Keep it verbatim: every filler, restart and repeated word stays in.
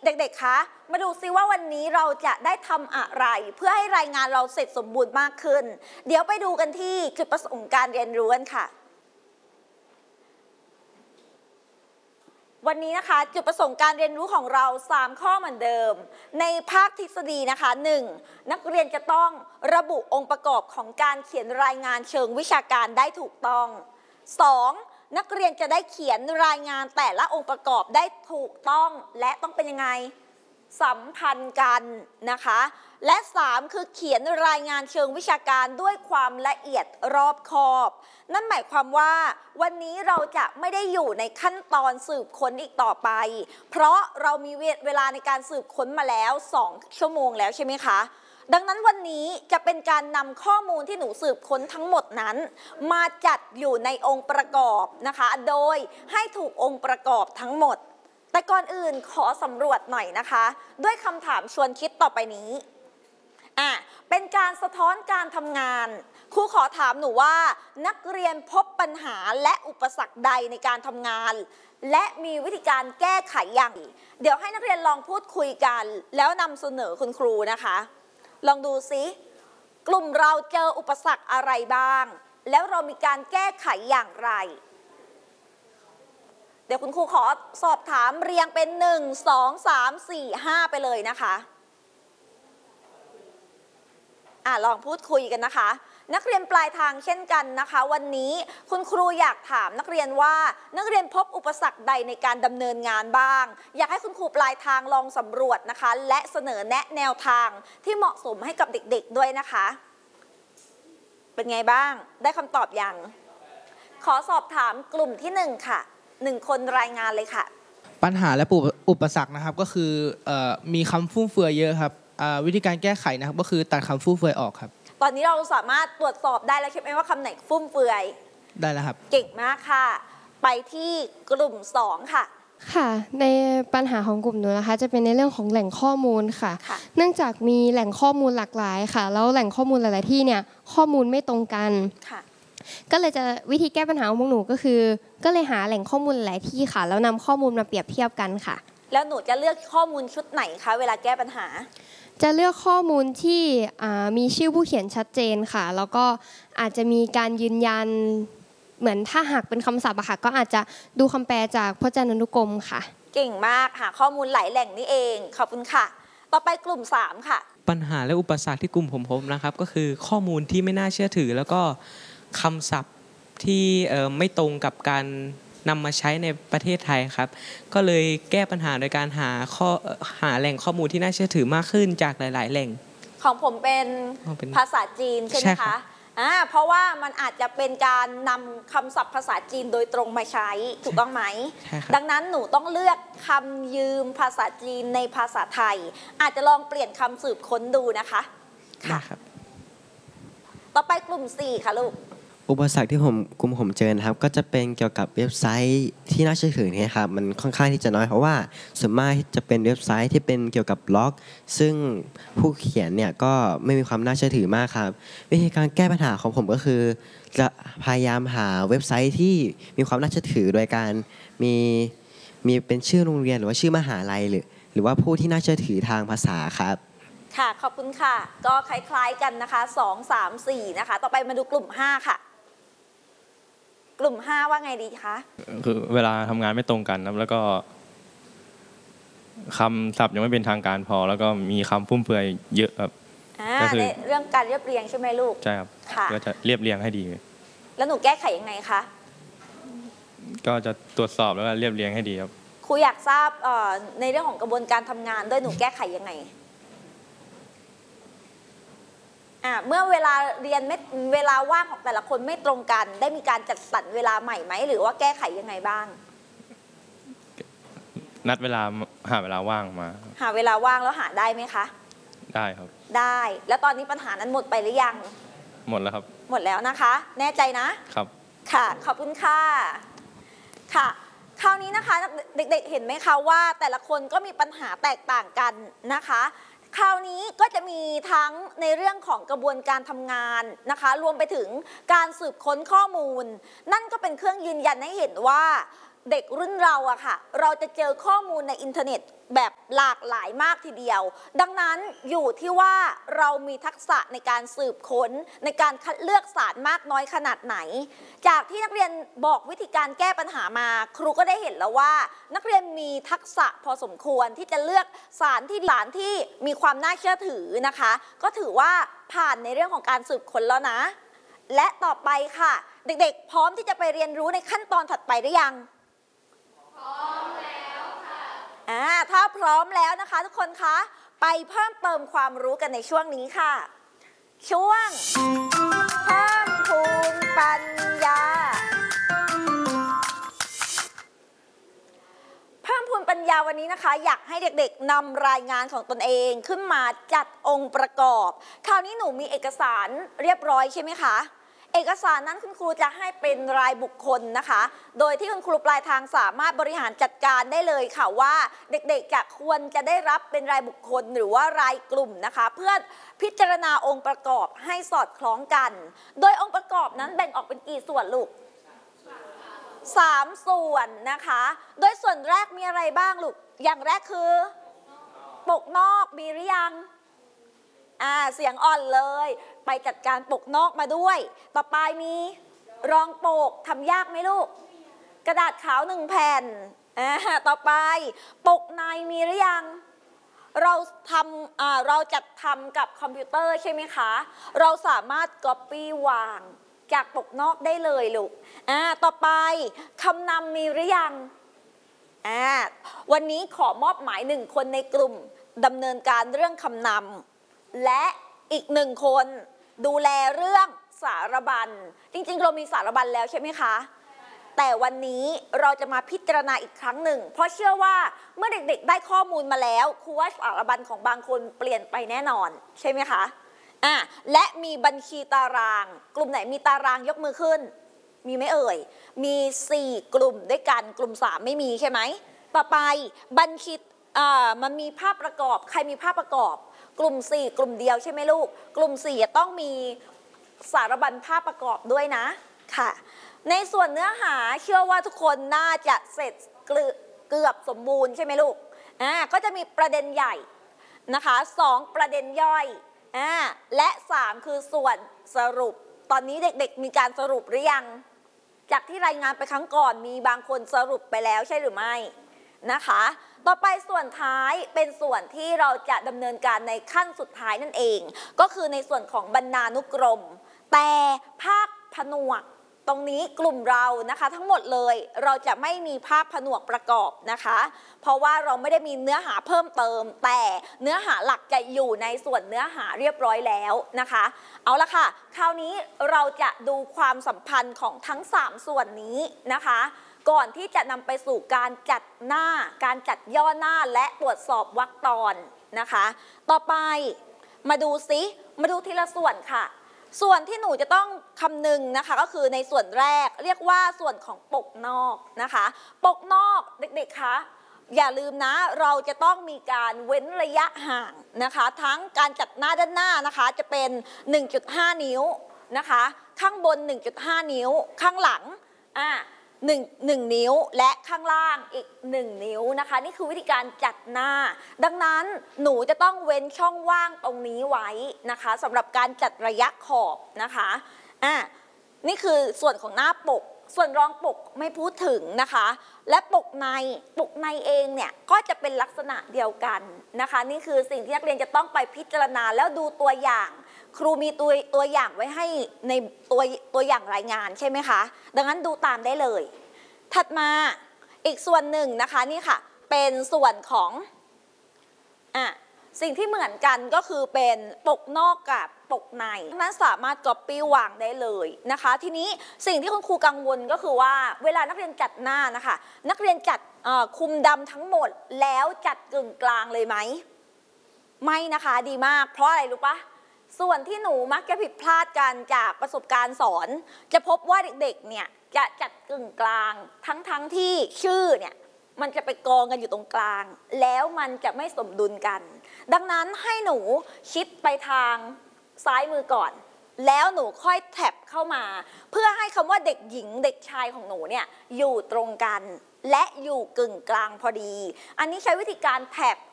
เด็กๆ คะ มาดูซิว่าวันนี้เราจะได้ทำอะไรเพื่อให้รายงานเราเสร็จสมบูรณ์มากขึ้น เดี๋ยวไปดูกันที่จุดประสงค์การเรียนรู้กันค่ะวันนี้นะคะจุดประสงค์การเรียนรู้ของเราสามข้อเหมือนเดิมในภาคทฤษฎีนะคะหนึ่งนักเรียนจะต้องระบุองค์ประกอบของการเขียนรายงานเชิงวิชาการได้ถูกต้องสองนักเรียนจะได้เขียนรายงานแต่ละองค์ประกอบได้ถูกต้องและต้องเป็นยังไงสัมพันธ์กันนะคะและสามคือเขียนรายงานเชิงวิชาการด้วยความละเอียดรอบคอบนั่นหมายความว่าวันนี้เราจะไม่ได้อยู่ในขั้นตอนสืบค้นอีกต่อไปเพราะเรามีเวลาในการสืบค้นมาแล้วสองชั่วโมงแล้วใช่ไหมคะดังนั้นวันนี้จะเป็นการนำข้อมูลที่หนูสืบค้นทั้งหมดนั้นมาจัดอยู่ในองค์ประกอบนะคะโดยให้ถูกองค์ประกอบทั้งหมดแต่ก่อนอื่นขอสำรวจหน่อยนะคะด้วยคำถามชวนคิดต่อไปนี้อ่ะเป็นการสะท้อนการทำงานครูขอถามหนูว่านักเรียนพบปัญหาและอุปสรรคใดในการทำงานและมีวิธีการแก้ไขอย่างไรเดี๋ยวให้นักเรียนลองพูดคุยกันแล้วนำเสนอคุณครูนะคะลองดูซิกลุ่มเราเจออุปสรรคอะไรบ้างแล้วเรามีการแก้ไขอย่างไรเดี๋ยวคุณครูขอสอบถามเรียงเป็นหนึ่ง สอง สาม สี่ ห้าไปเลยนะคะอ่ะลองพูดคุยกันนะคะนักเรียนปลายทางเช่นกันนะคะวันนี้คุณครูอยากถามนักเรียนว่านักเรียนพบอุปสรรคใดในการดำเนินงานบ้างอยากให้คุณครูปลายทางลองสำรวจนะคะและเสนอแนะแนวทางที่เหมาะสมให้กับเด็กๆด้วยนะคะเป็นไงบ้างได้คำตอบยังขอสอบถามกลุ่มที่หนึ่งค่ะหนึ่งคนรายงานเลยค่ะปัญหาและอุปสรรคนะครับก็คือเอ่อมีคำฟุ่มเฟือยเยอะครับวิธีการแก้ไขนะครับก็คือตัดคำฟุ่มเฟือยออกครับตอนนี้เราสามารถตรวจสอบได้แล้วใช่ไหมว่าคำไหนฟุ่มเฟือยได้แล้วครับเก่งมากค่ะไปที่กลุ่มสองค่ะค่ะในปัญหาของกลุ่มหนูนะคะจะเป็นในเรื่องของแหล่งข้อมูลค่ะเนื่องจากมีแหล่งข้อมูลหลากหลายค่ะแล้วแหล่งข้อมูลหลายๆที่เนี่ยข้อมูลไม่ตรงกันค่ะก็เลยจะวิธีแก้ปัญหาของพวกหนูก็คือก็เลยหาแหล่งข้อมูลหลายที่ค่ะแล้วนำข้อมูลมาเปรียบเทียบกันค่ะแล้วหนูจะเลือกข้อมูลชุดไหนคะเวลาแก้ปัญหาจะเลือกข้อมูลที่มีชื่อผู้เขียนชัดเจนค่ะแล้วก็อาจจะมีการยืนยันเหมือนถ้าหากเป็นคำศัพท์อะค่ะก็อาจจะดูคำแปลจากพจนานุกรมค่ะเก่งมากหาข้อมูลหลายแหล่งนี่เองขอบคุณค่ะต่อไปกลุ่มสามค่ะปัญหาและอุปสรรคที่กลุ่มผมพบนะครับก็คือข้อมูลที่ไม่น่าเชื่อถือแล้วก็คำศัพท์ที่ไม่ตรงกับการนำมาใช้ในประเทศไทยครับก็เลยแก้ปัญหาโดยการหาข้อหาแหล่งข้อมูลที่น่าเชื่อถือมากขึ้นจากหลายๆแหล่งของผมเป็นภาษาจีนใช่ไหมคะอ่าเพราะว่ามันอาจจะเป็นการนำคำศัพท์ภาษาจีนโดยตรงมาใช้ถูกต้องไหมดังนั้นหนูต้องเลือกคำยืมภาษาจีนในภาษาไทยอาจจะลองเปลี่ยนคำสืบค้นดูนะคะค่ะต่อไปกลุ่มสี่ค่ะลูกอุปสรรคที่ผมกลุ่มผมเจอนะครับก็จะเป็นเกี่ยวกับเว็บไซต์ที่น่าเชื่อถือนี่ครับมันค่อนข้างที่จะน้อยเพราะว่าส่วนมากจะเป็นเว็บไซต์ที่เป็นเกี่ยวกับบล็อกซึ่งผู้เขียนเนี่ยก็ไม่มีความน่าเชื่อถือมากครับวิธีการแก้ปัญหาของผมก็คือจะพยายามหาเว็บไซต์ที่มีความน่าเชื่อถือโดยการมีมีเป็นชื่อโรงเรียนหรือว่าชื่อมหาลัยหรือหรือว่าผู้ที่น่าเชื่อถือทางภาษาครับค่ะขอบคุณค่ะก็คล้ายๆกันนะคะสอง สาม สี่นะคะต่อไปมาดูกลุ่มห้าค่ะกลุ่มห้าว่าไงดีคะคือเวลาทำงานไม่ตรงกันนะแล้วก็คำศัพท์ยังไม่เป็นทางการพอแล้วก็มีคำฟุ่มเฟือยเยอะครับก็คือในเรื่องการเรียบเรียงใช่ไหมลูกใช่ครับก็จะเรียบเรียงให้ดีแล้วหนูแก้ไขยังไงคะก็จะตรวจสอบแล้วก็เรียบเรียงให้ดีครับครูอยากทราบในเรื่องของกระบวนการทำงานด้วยหนูแก้ไขยังไงเมื่อเวลาเรียนไม่เวลาว่างของแต่ละคนไม่ตรงกันได้มีการจัดสรรเวลาใหม่ไหมหรือว่าแก้ไขยังไงบ้างนัดเวลาหาเวลาว่างมาหาเวลาว่างแล้วหาได้ไหมคะได้ครับได้แล้วตอนนี้ปัญหานั้นหมดไปหรือยังหมดแล้วครับหมดแล้วนะคะแน่ใจนะครับค่ะขอบคุณค่ะค่ะคราวนี้นะคะเด็กๆเห็นไหมคะว่าแต่ละคนก็มีปัญหาแตกต่างกันนะคะคราวนี้ก็จะมีทั้งในเรื่องของกระบวนการทำงานนะคะรวมไปถึงการสืบค้นข้อมูลนั่นก็เป็นเครื่องยืนยันให้เห็นว่าเด็กรุ่นเราอะค่ะเราจะเจอข้อมูลในอินเทอร์เน็ตแบบหลากหลายมากทีเดียวดังนั้นอยู่ที่ว่าเรามีทักษะในการสืบค้นในการคัดเลือกสารมากน้อยขนาดไหนจากที่นักเรียนบอกวิธีการแก้ปัญหามาครูก็ได้เห็นแล้วว่านักเรียนมีทักษะพอสมควรที่จะเลือกสารที่สารที่มีความน่าเชื่อถือนะคะก็ถือว่าผ่านในเรื่องของการสืบค้นแล้วนะและต่อไปค่ะเด็กๆพร้อมที่จะไปเรียนรู้ในขั้นตอนถัดไปหรือยังพร้อมแล้วค่ะอ่าถ้าพร้อมแล้วนะคะทุกคนคะไปเพิ่มเติมความรู้กันในช่วงนี้ค่ะช่วงเพิ่มพูนปัญญาเพิ่มพูนปัญญาวันนี้นะคะอยากให้เด็กๆนำรายงานของตนเองขึ้นมาจัดองค์ประกอบคราวนี้หนูมีเอกสารเรียบร้อยใช่ไหมคะเอกสารนั้นคุณครูจะให้เป็นรายบุคคลนะคะโดยที่คุณครูปลายทางสามารถบริหารจัดการได้เลยค่ะว่าเด็กๆจะควรจะได้รับเป็นรายบุคคลหรือว่ารายกลุ่มนะคะเพื่อพิจารณาองค์ประกอบให้สอดคล้องกันโดยองค์ประกอบนั้นแบ่งออกเป็นกี่ส่วนลูกสามส่วนนะคะโดยส่วนแรกมีอะไรบ้างลูกอย่างแรกคือปกนอกมีหรือยังอ่าเสียงอ่อนเลยไปจัดการปกนอกมาด้วยต่อไปมีรองปกทำยากไหมลูกกระดาษขาวหนึ่งแผ่นอ่าต่อไปปกในมีหรือยังเราทำอ่าเราจัดทำกับคอมพิวเตอร์ใช่ไหมคะเราสามารถ copy วางจากปกนอกได้เลยลูกอ่าต่อไปคำนำมีหรือยังอ่าวันนี้ขอมอบหมายหนึ่งคนในกลุ่มดำเนินการเรื่องคำนำและอีกหนึ่งคนดูแลเรื่องสารบัญจริงๆเรามีสารบัญแล้วใช่ไหมคะแต่วันนี้เราจะมาพิจารณาอีกครั้งหนึ่งเพราะเชื่อว่าเมื่อเด็กๆได้ข้อมูลมาแล้วครูว่าสารบัญของบางคนเปลี่ยนไปแน่นอนใช่ไหมคะอ่ะและมีบัญชีตารางกลุ่มไหนมีตารางยกมือขึ้นมีไหมเอ่ยมีสี่กลุ่มด้วยกันกลุ่มสามไม่มีใช่ไหมต่อไปบัญชีอ่ามันมีภาพประกอบใครมีภาพประกอบกลุ่มสี่กลุ่มเดียวใช่ไหมลูกกลุ่มสี่ต้องมีสารบัญภาพประกอบด้วยนะค่ะในส่วนเนื้อหาเชื่อว่าทุกคนน่าจะเสร็จเกือบสมบูรณ์ใช่ไหมลูกอ่าก็จะมีประเด็นใหญ่นะคะสองประเด็นย่อยอ่าและสามคือส่วนสรุปตอนนี้เด็กๆมีการสรุปหรือยังจากที่รายงานไปครั้งก่อนมีบางคนสรุปไปแล้วใช่หรือไม่นะคะต่อไปส่วนท้ายเป็นส่วนที่เราจะดำเนินการในขั้นสุดท้ายนั่นเองก็คือในส่วนของบรรณานุกรมแต่ภาคผนวกตรงนี้กลุ่มเรานะคะทั้งหมดเลยเราจะไม่มีภาคผนวกประกอบนะคะเพราะว่าเราไม่ได้มีเนื้อหาเพิ่มเติมแต่เนื้อหาหลักจะอยู่ในส่วนเนื้อหาเรียบร้อยแล้วนะคะเอาละค่ะคราวนี้เราจะดูความสัมพันธ์ของทั้งสามส่วนนี้นะคะก่อนที่จะนำไปสู่การจัดหน้าการจัดย่อหน้าและตรวจสอบวรรคตอนนะคะต่อไปมาดูซิมาดูทีละส่วนค่ะส่วนที่หนูจะต้องคำนึงนะคะก็คือในส่วนแรกเรียกว่าส่วนของปกนอกนะคะปกนอกเด็กๆคะอย่าลืมนะเราจะต้องมีการเว้นระยะห่างนะคะทั้งการจัดหน้าด้านหน้านะคะจะเป็น หนึ่งจุดห้า นิ้วนะคะข้างบน หนึ่งจุดห้า นิ้วข้างหลังอ่าหนึ่ง หนึ่งนิ้วและข้างล่างอีกหนึ่งนิ้วนะคะนี่คือวิธีการจัดหน้าดังนั้นหนูจะต้องเว้นช่องว่างตรงนี้ไว้นะคะสำหรับการจัดระยะขอบนะคะอ่ะนี่คือส่วนของหน้าปกส่วนรองปกไม่พูดถึงนะคะและปกในปกในเองเนี่ยก็จะเป็นลักษณะเดียวกันนะคะนี่คือสิ่งที่นักเรียนจะต้องไปพิจารณาแล้วดูตัวอย่างครูมีตัวตัวอย่างไว้ให้ในตัวตัวอย่างรายงานใช่ไหมคะดังนั้นดูตามได้เลยถัดมาอีกส่วนหนึ่งนะคะนี่ค่ะเป็นส่วนของอ่ะสิ่งที่เหมือนกันก็คือเป็นปกนอกกับปกในนั้นสามารถ copy วางได้เลยนะคะทีนี้สิ่งที่คุณครูกังวลก็คือว่าเวลานักเรียนจัดหน้านะคะนักเรียนจัดคุมดำทั้งหมดแล้วจัดกึ่งกลางเลยไหมไม่นะคะดีมากเพราะอะไรรู้ปะส่วนที่หนูมักจะผิดพลาดกันจากประสบการณ์สอนจะพบว่าเด็กๆเนี่ยจะจัดกึ่งกลางทั้งๆที่ชื่อเนี่ยมันจะไปกองกันอยู่ตรงกลางแล้วมันจะไม่สมดุลกันดังนั้นให้หนูชิดไปทางซ้ายมือก่อนแล้วหนูค่อยแท็บเข้ามาเพื่อให้คำว่าเด็กหญิงเด็กชายของหนูเนี่ยอยู่ตรงกันและอยู่กึ่งกลางพอดี อันนี้ใช้วิธีการแท็ก